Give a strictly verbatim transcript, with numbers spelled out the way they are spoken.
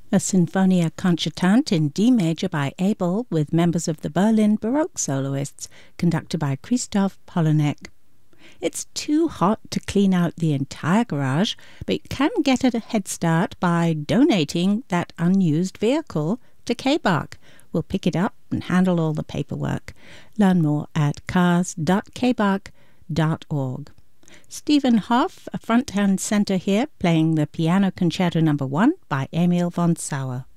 a Sinfonia Concertante in D major by Abel with members of the Berlin Baroque soloists, conducted by Christoph Polonek. It's too hot to clean out the entire garage, but you can get a head start by donating that unused vehicle to K-Bach. We'll pick it up and handle all the paperwork. Learn more at cars dot k bach dot org. Stephen Hoff, a front and center here, playing the Piano Concerto number one by Emil von Sauer.